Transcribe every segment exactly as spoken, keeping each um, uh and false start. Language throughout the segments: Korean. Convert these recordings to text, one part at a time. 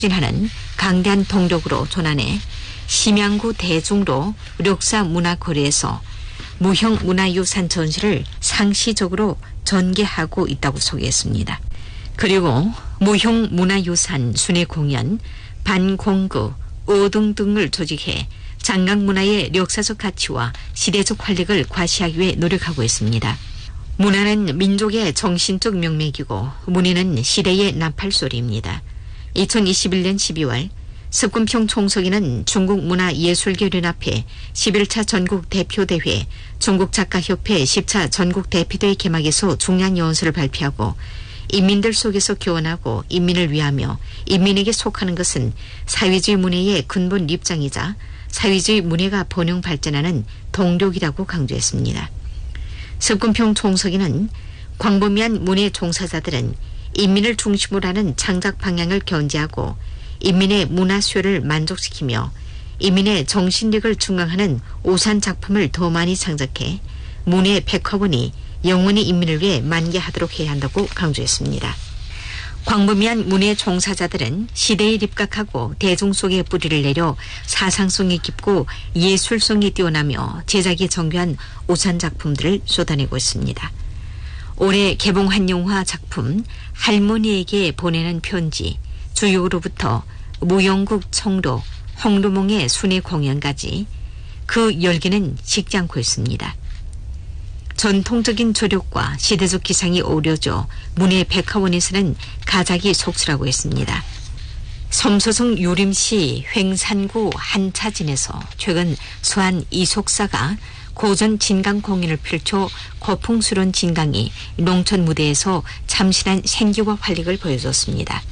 진하는 강대한 동력으로 전환해 심양구 대중로 력사 문화거리에서 무형 문화유산 전시를 상시적으로 전개하고 있다고 소개했습니다. 그리고 무형 문화유산 순회 공연, 반공구, 오등 등을 조직해 장강 문화의 역사적 가치와 시대적 활력을 과시하기 위해 노력하고 있습니다. 문화는 민족의 정신적 명맥이고 문의는 시대의 나팔소리입니다. 이천이십일 년 십이월 습근평 총석이는 중국문화예술계연합회 십일 차 전국대표대회, 중국작가협회 십 차 전국대표대회 개막에서 중요한 연설을 발표하고 인민들 속에서 교원하고 인민을 위하며 인민에게 속하는 것은 사회주의 문화의 근본 입장이자 사회주의 문화가 번영 발전하는 동력이라고 강조했습니다. 습근평 총석이는 광범위한 문화 종사자들은 인민을 중심으로 하는 창작 방향을 견지하고 인민의 문화 수요를 만족시키며 인민의 정신력을 중앙하는 우수한 작품을 더 많이 창작해 문화 백화원이 영원히 인민을 위해 만개하도록 해야 한다고 강조했습니다. 광범위한 문화 종사자들은 시대에 입각하고 대중 속에 뿌리를 내려 사상성이 깊고 예술성이 뛰어나며 제작이 정교한 우수한 작품들을 쏟아내고 있습니다. 올해 개봉한 영화 작품 할머니에게 보내는 편지, 주요로부터 무영국 청로, 홍루몽의 순회 공연까지 그 열기는 식지 않고 있습니다. 전통적인 조력과 시대적 기상이 어우러져 문예 백화원에서는 가작이 속수라고 했습니다. 섬소성 요림시 횡산구 한차진에서 최근 수한 이속사가 고전 진강 공연을 펼쳐 거풍스러운 진강이 농촌 무대에서 참신한 생기와 활력을 보여줬습니다.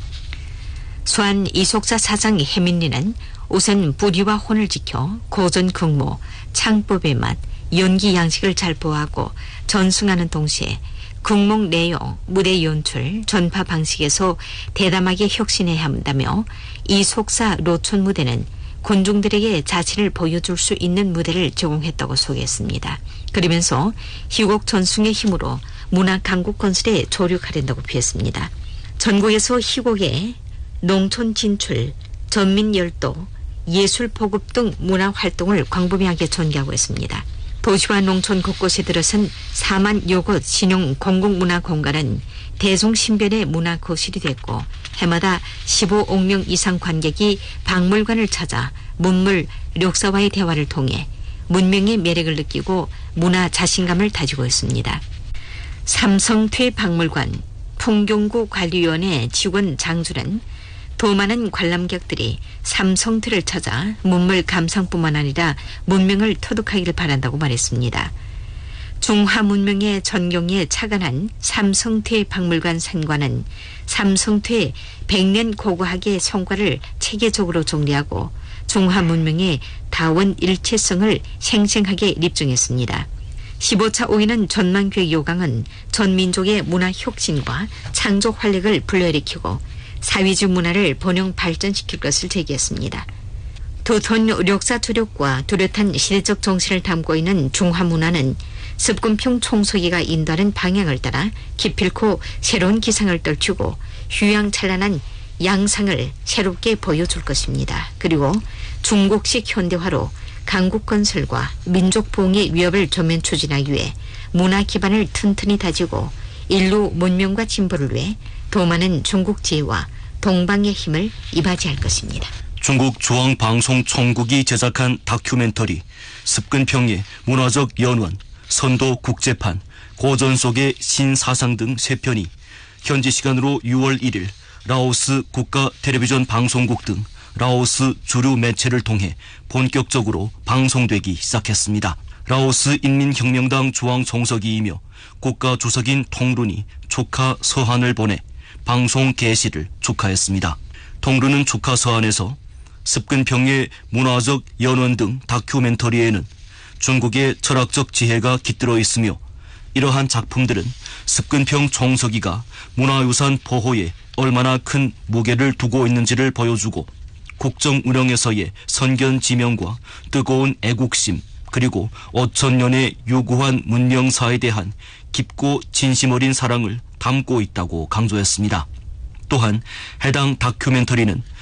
수한 이속사 사장 해민리는 우선 뿌리와 혼을 지켜 고전 극모, 창법의 맛, 연기 양식을 잘 보호하고 전승하는 동시에 극목 내용, 무대 연출, 전파 방식에서 대담하게 혁신해야 한다며 이속사 로촌 무대는 군중들에게 자신을 보여줄 수 있는 무대를 제공했다고 소개했습니다. 그러면서 희곡 전승의 힘으로 문화 강국 건설에 조력하려고 피했습니다. 전국에서 희곡의 농촌 진출, 전민 열도, 예술 보급 등 문화 활동을 광범위하게 전개하고 있습니다. 도시와 농촌 곳곳에 들어선 사만여 곳 신용 공공문화 공간은 대중신변의 문화 거실이 됐고 해마다 십오억 명 이상 관객이 박물관을 찾아 문물, 역사와의 대화를 통해 문명의 매력을 느끼고 문화 자신감을 다지고 있습니다. 삼성퇴 박물관 풍경구 관리위원회 직원 장주는 더 많은 관람객들이 삼성틀을 찾아 문물 감상뿐만 아니라 문명을 터득하기를 바란다고 말했습니다. 중화 문명의 전경에 착안한 삼성퇴 박물관 산관은 삼성퇴 백 년 고고학의 성과를 체계적으로 정리하고 중화 문명의 다원 일체성을 생생하게 입증했습니다. 십오 차 오이는 전망교육 요강은 전 민족의 문화 혁신과 창조 활력을 불러일으키고 사회주의 문화를 번영 발전시킬 것을 제기했습니다. 두터운 역사 조력과 뚜렷한 시대적 정신을 담고 있는 중화 문화는 습근평 총서기가 인도하는 방향을 따라 기필코 새로운 기상을 떨치고 휴양찬란한 양상을 새롭게 보여줄 것입니다. 그리고 중국식 현대화로 강국 건설과 민족 보응의 위협을 전면 추진하기 위해 문화 기반을 튼튼히 다지고 인류 문명과 진보를 위해 더 많은 중국 지혜와 동방의 힘을 이바지할 것입니다. 중국 중앙방송총국이 제작한 다큐멘터리 습근평의 문화적 연원, 선도 국제판, 고전 속의 신사상 등 세 편이 현지 시간으로 유월 일일 라오스 국가 텔레비전 방송국 등 라오스 주류 매체를 통해 본격적으로 방송되기 시작했습니다. 라오스 인민혁명당 중앙총서기이며 국가 주석인 통룬이 축하 서한을 보내 방송 개시를 축하했습니다. 통룬은 축하 서한에서 습근평의 문화적 연원 등 다큐멘터리에는 중국의 철학적 지혜가 깃들어 있으며 이러한 작품들은 습근평 총서기가 문화유산 보호에 얼마나 큰 무게를 두고 있는지를 보여주고 국정 운영에서의 선견지명과 뜨거운 애국심 그리고 오천 년의 유구한 문명사에 대한 깊고 진심 어린 사랑을 담고 있다고 강조했습니다. 또한 해당 다큐멘터리는